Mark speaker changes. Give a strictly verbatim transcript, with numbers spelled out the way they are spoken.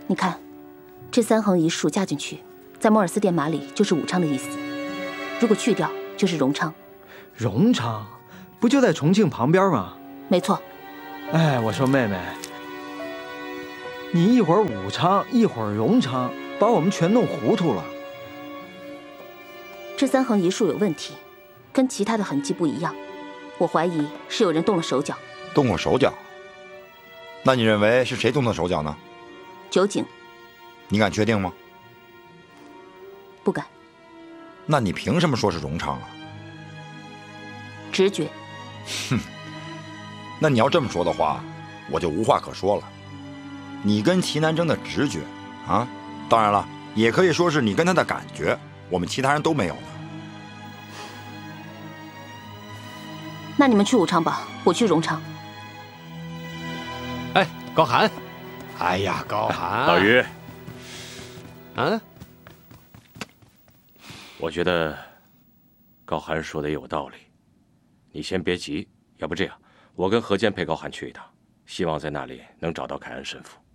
Speaker 1: 你看，这三横一竖加进去，在摩尔斯电码里就是武昌的意思。如果去掉，就是荣昌。
Speaker 2: 荣昌，不就在重庆旁边吗？
Speaker 1: 没错。
Speaker 2: 哎，我说妹妹，你一会儿武昌，一会儿荣昌，把我们全弄糊涂了。
Speaker 1: 这三横一竖有问题，跟其他的痕迹不一样，我怀疑是有人动了手脚。
Speaker 3: 动过手脚？那你认为是谁动的手脚呢？
Speaker 1: 酒井。
Speaker 3: 你敢确定吗？
Speaker 1: 不敢。
Speaker 3: 那你凭什么说是荣昌啊？
Speaker 1: 直觉。
Speaker 3: 哼，那你要这么说的话，我就无话可说了。你跟齐南征的直觉啊，当然了，也可以说是你跟他的感觉，我们其他人都没有的。
Speaker 1: 那你们去武昌吧，我去荣昌。
Speaker 4: 哎，高寒，哎呀，高寒，
Speaker 5: 老于，
Speaker 4: 啊，
Speaker 5: 我觉得高寒说的也有道理，你先别急，要不这样，我跟何坚陪高寒去一趟，希望在那里能找到凯恩神父。